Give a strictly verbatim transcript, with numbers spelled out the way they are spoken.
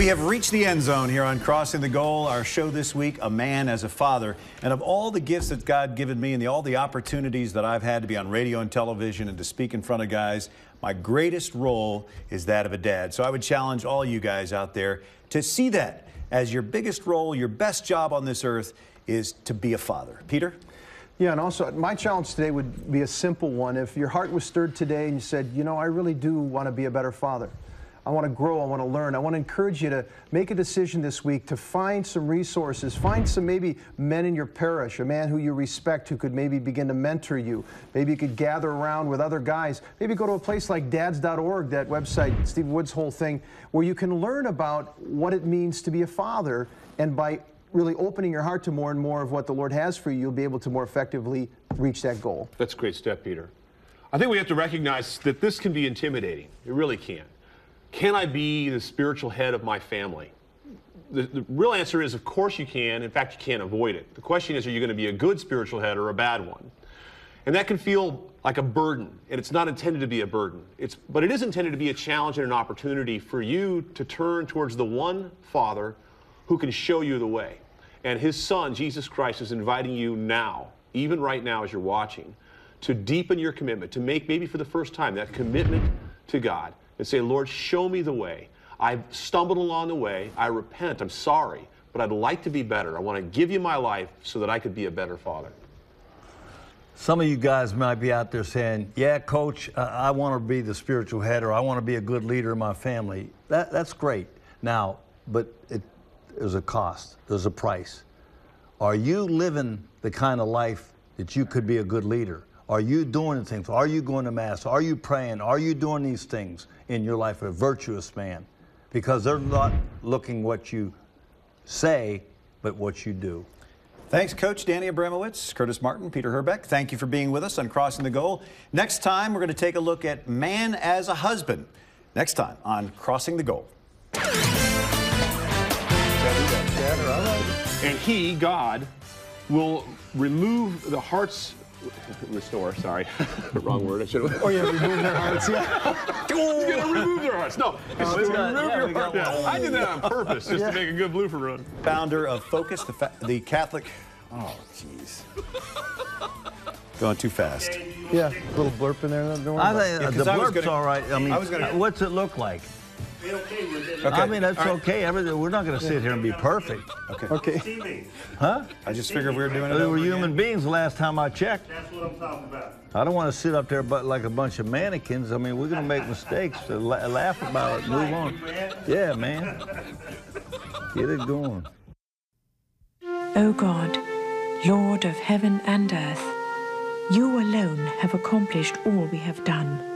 We have reached the end zone here on Crossing the Goal, our show this week, A Man as a Father. And of all the gifts that God given me and the, all the opportunities that I've had to be on radio and television and to speak in front of guys, my greatest role is that of a dad. So I would challenge all you guys out there to see that as your biggest role, your best job on this earth is to be a father. Peter? Yeah, and also my challenge today would be a simple one. If your heart was stirred today and you said, you know, I really do want to be a better father. I want to grow, I want to learn. I want to encourage you to make a decision this week to find some resources, find some maybe men in your parish, a man who you respect who could maybe begin to mentor you. Maybe you could gather around with other guys. Maybe go to a place like dads dot org, that website, Steve Wood's whole thing, where you can learn about what it means to be a father, and by really opening your heart to more and more of what the Lord has for you, you'll be able to more effectively reach that goal. That's a great step, Peter. I think we have to recognize that this can be intimidating. It really can. Can I be the spiritual head of my family? The, the real answer is, of course you can. In fact, you can't avoid it. The question is, are you going to be a good spiritual head or a bad one? And that can feel like a burden, and it's not intended to be a burden. It's, but it is intended to be a challenge and an opportunity for you to turn towards the one Father who can show you the way. And his Son, Jesus Christ, is inviting you now, even right now as you're watching, to deepen your commitment, to make maybe for the first time that commitment to God. And say, Lord, show me the way. I've stumbled along the way. I repent. I'm sorry, but I'd like to be better. I want to give you my life so that I could be a better father. Some of you guys might be out there saying, yeah, Coach, uh, I want to be the spiritual head, or I want to be a good leader in my family. That, that's great. Now, but it, there's a cost. There's a price. Are you living the kind of life that you could be a good leader? Are you doing the things? Are you going to Mass? Are you praying? Are you doing these things in your life, a virtuous man? Because they're not looking what you say, but what you do. Thanks, Coach Danny Abramowitz, Curtis Martin, Peter Herbeck. Thank you for being with us on Crossing the Goal. Next time, we're going to take a look at Man as a Husband. Next time on Crossing the Goal. And he, God, will remove the hearts... Restore, sorry. Wrong word, I should have... Oh, yeah, remove their hearts, yeah. He's going to remove their hearts. No, he's Oh, going to got- remove yeah, your we got heart. Yeah, one. I did that on purpose, just to make a good blooper run. Founder of Focus, the, fa the Catholic... Oh, jeez. Going too fast. Yeah, a little blurp in there. Don't worry I about it. think Yeah, uh, 'cause the I was blurp's gonna- all right. I mean, I was gonna- what's it look like? Okay. I mean, that's All right. okay. Everything, we're not going to sit here and be perfect. Okay. Okay. Huh? I just figured we were doing it We over were again. human beings the last time I checked. That's what I'm talking about. I don't want to sit up there but like a bunch of mannequins. I mean, we're going to make mistakes. So la laugh about it, move on. Yeah, man. Get it going. O God, Lord of heaven and earth, you alone have accomplished all we have done.